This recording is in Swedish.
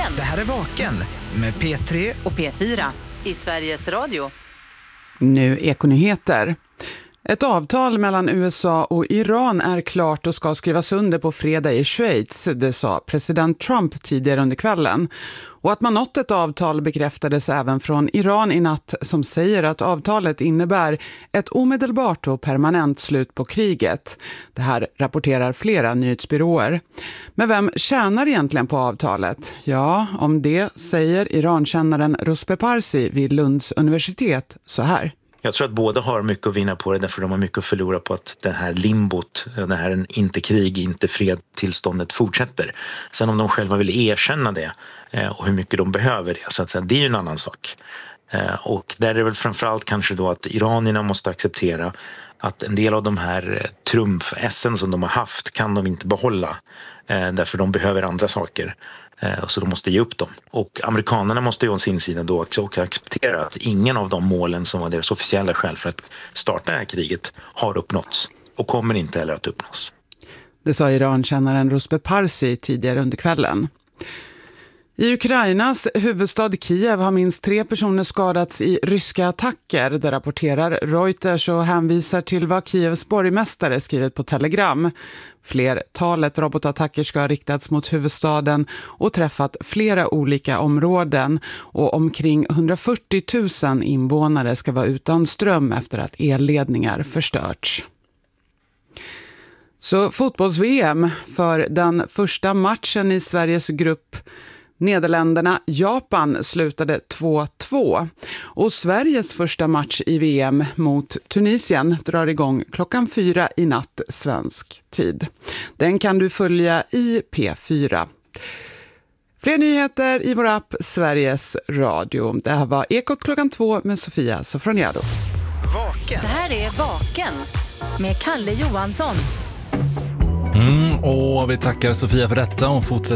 Vaken. Det här är Vaken med P3 och P4 i Sveriges Radio. Nu Ekonyheter. Ett avtal mellan USA och Iran är klart och ska skrivas under på fredag i Schweiz, det sa president Trump tidigare under kvällen. Och att man nått ett avtal bekräftades även från Iran i natt, som säger att avtalet innebär ett omedelbart och permanent slut på kriget. Det här rapporterar flera nyhetsbyråer. Men vem tjänar egentligen på avtalet? Ja, om det säger Irankännaren Ruspe Parsi vid Lunds universitet så här. Jag tror att båda har mycket att vinna på det, därför de har mycket att förlora på att det här limbot, det här inte krig, inte fred tillståndet fortsätter. Sen om de själva vill erkänna det och hur mycket de behöver det, så att säga, det är ju en annan sak. Och där är det väl framförallt kanske då att iranierna måste acceptera att en del av de här trumf-essen som de har haft kan de inte behålla, därför de behöver andra saker. Så de måste ge upp dem. Och amerikanerna måste ju å sin sida då också acceptera att ingen av de målen som var deras officiella skäl för att starta det här kriget har uppnåtts och kommer inte heller att uppnås. Det sa Irankännaren Ruspe Parsi tidigare under kvällen. I Ukrainas huvudstad Kiev har minst 3 personer skadats i ryska attacker. Det rapporterar Reuters och hänvisar till vad Kievs borgmästare skrivit på Telegram. Flertalet robotattacker ska ha riktats mot huvudstaden och träffat flera olika områden. Och omkring 140 000 invånare ska vara utan ström efter att elledningar förstörts. Så fotbolls-VM för den första matchen i Sveriges grupp Nederländerna-Japan slutade 2-2 och Sveriges första match i VM mot Tunisien drar igång 4:00 i natt svensk tid. Den kan du följa i P4. Fler nyheter i vår app Sveriges Radio. Det här var Ekot 2:00 med Sofia Sofroniado. Vaken. Det här är Vaken med Kalle Johansson. Och vi tackar Sofia för detta och fortsätter